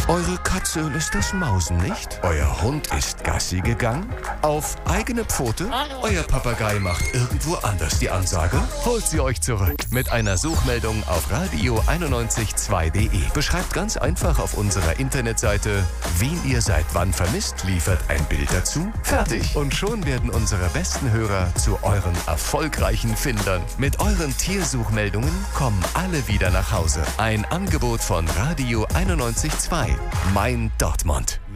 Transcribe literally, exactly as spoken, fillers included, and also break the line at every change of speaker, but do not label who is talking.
Eure Katze lässt das Mausen nicht? Euer Hund ist Gassi gegangen? Auf eigene Pfote? Euer Papagei macht irgendwo anders die Ansage? Holt sie euch zurück mit einer Suchmeldung auf radio einundneunzig Komma zwei punkt de. Beschreibt ganz einfach auf unserer Internetseite, wen ihr seit wann vermisst, liefert ein Bild dazu. Fertig. Und schon werden unsere besten Hörer zu euren erfolgreichen Findern. Mit euren Tiersuchmeldungen kommen alle wieder nach Hause. Ein Angebot von Radio einundneunzig Komma zwei. Mein Dortmund.